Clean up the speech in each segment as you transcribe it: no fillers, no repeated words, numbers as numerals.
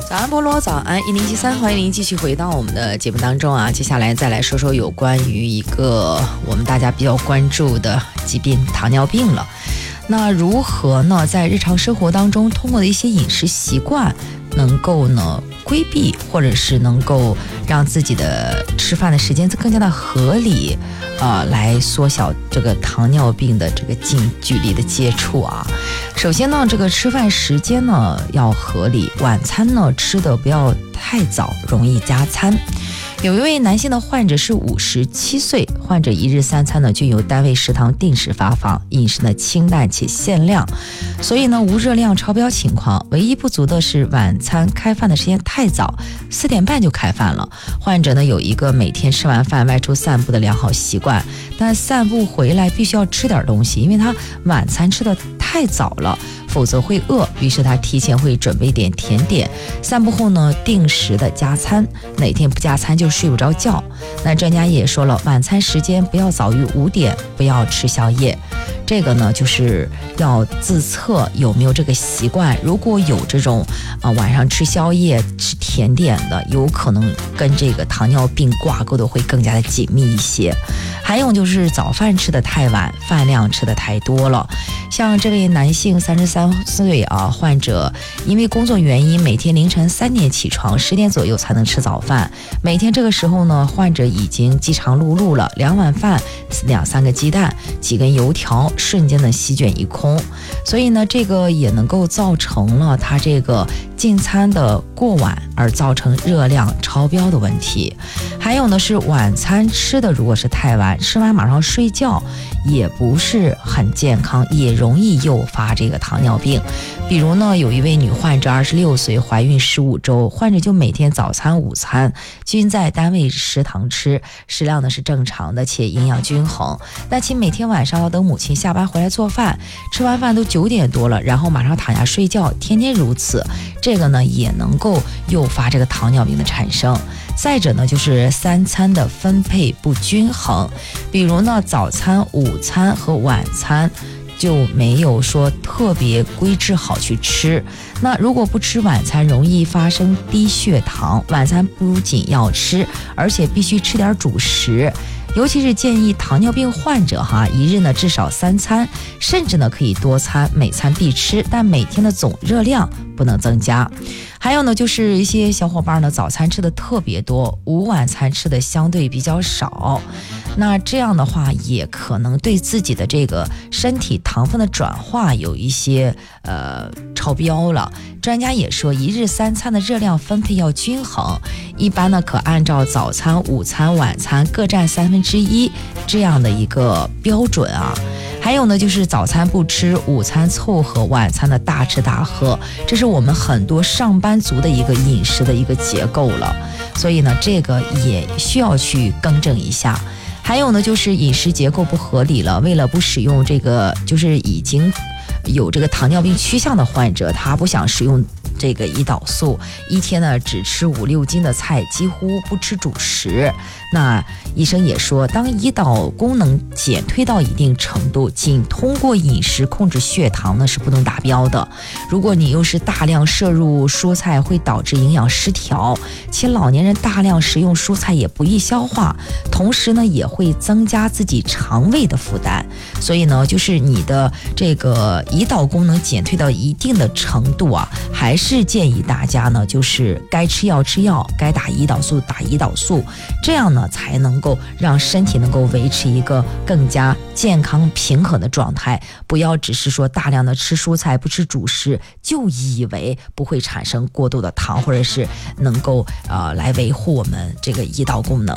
早安菠萝，早安1073，欢迎您继续回到我们的节目当中啊。接下来再来说说有关于一个我们大家比较关注的疾病——糖尿病了。那如何呢，在日常生活当中，通过的一些饮食习惯，能够呢规避，或者是能够让自己的吃饭的时间更加的合理，来缩小这个糖尿病的这个近距离的接触啊。首先呢，这个吃饭时间呢要合理，晚餐呢吃的不要太早，容易加餐。有一位男性的患者是57岁，患者一日3餐呢均由单位食堂定时发放，饮食呢清淡且限量，所以呢无热量超标情况。唯一不足的是晚餐开饭的时间太早，4点半就开饭了。患者呢有一个每天吃完饭外出散步的良好习惯，但散步回来必须要吃点东西，因为他晚餐吃的太早了，否则会饿，于是他提前会准备点甜点，散步后呢定时的加餐，哪天不加餐就睡不着觉。那专家也说了，晚餐时间不要早于5点，不要吃宵夜。这个呢就是要自测有没有这个习惯，如果有这种晚上吃宵夜吃甜点的，有可能跟这个糖尿病挂钩的会更加的紧密一些。还有就是早饭吃的太晚，饭量吃的太多了。像这位男性33岁患者，因为工作原因每天凌晨3点起床，10点左右才能吃早饭。每天这个时候呢，患者已经饥肠辘辘了，2碗饭，2-3个鸡蛋，几根油条，瞬间的席卷一空。所以呢，这个也能够造成了他这个进餐的过晚，而造成热量超标的问题。还有呢是晚餐吃的如果是太晚，吃完马上睡觉，也不是很健康，也容易诱发这个糖尿病。比如呢，有一位女患者26岁，怀孕15周，患者就每天早餐午餐均在单位食堂吃，食量呢是正常的且营养均衡，但其每天晚上要等母亲下班回来做饭，吃完饭都9点多了，然后马上躺下睡觉，天天如此，这个呢也能够诱发这个糖尿病的产生。再者呢，就是3餐的分配不均衡，比如呢早餐、午餐和晚餐就没有说特别规制好去吃。那如果不吃晚餐，容易发生低血糖。晚餐不仅要吃，而且必须吃点主食。尤其是建议糖尿病患者一日呢至少3餐，甚至呢可以多餐，每餐必吃，但每天的总热量不能增加。还有呢就是一些小伙伴呢早餐吃的特别多，晚餐吃的相对比较少，那这样的话也可能对自己的这个身体糖分的转化有一些超标了。专家也说，一日3餐的热量分配要均衡，一般呢可按照早餐、午餐、晚餐各占1/3这样的一个标准啊。还有呢就是早餐不吃，午餐凑合，晚餐的大吃大喝，这是我们很多上班族的一个饮食的一个结构了，所以呢这个也需要去更正一下。还有呢就是饮食结构不合理了，为了不使用这个就是已经有这个糖尿病趋向的患者，他不想使用这个胰岛素，一天呢只吃5-6斤的菜，几乎不吃主食。那医生也说，当胰岛功能减退到一定程度，仅通过饮食控制血糖呢是不能达标的。如果你又是大量摄入蔬菜，会导致营养失调，且老年人大量食用蔬菜也不易消化，同时呢也会增加自己肠胃的负担。所以呢就是你的这个胰岛功能减退到一定的程度还是建议大家呢就是该吃药吃药，该打胰岛素打胰岛素，这样呢才能够让身体能够维持一个更加健康平衡的状态。不要只是说大量的吃蔬菜不吃主食，就以为不会产生过多的糖，或者是能够来维护我们这个胰岛功能。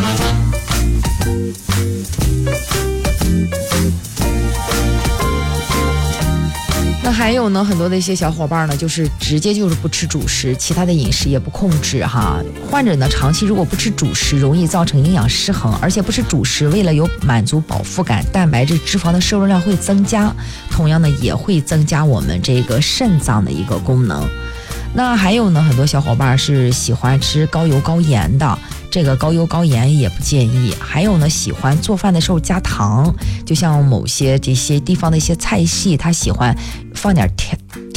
那还有呢，很多的一些小伙伴呢，就是直接就是不吃主食，其他的饮食也不控制患者呢，长期如果不吃主食，容易造成营养失衡，而且不吃主食，为了有满足饱腹感，蛋白质、脂肪的摄入量会增加，同样呢，也会增加我们这个肾脏的一个功能。那还有呢，很多小伙伴是喜欢吃高油高盐的，这个高油高盐也不建议。还有呢，喜欢做饭的时候加糖，就像某些这些地方的一些菜系，他喜欢放点